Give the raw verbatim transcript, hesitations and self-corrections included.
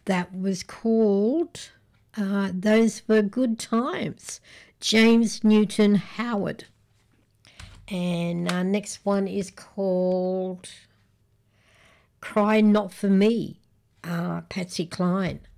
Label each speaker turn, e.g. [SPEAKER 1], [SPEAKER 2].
[SPEAKER 1] that was called uh, Those Were Good Times, James Newton Howard. And our next one is called Cry Not For Me, uh, Patsy Cline.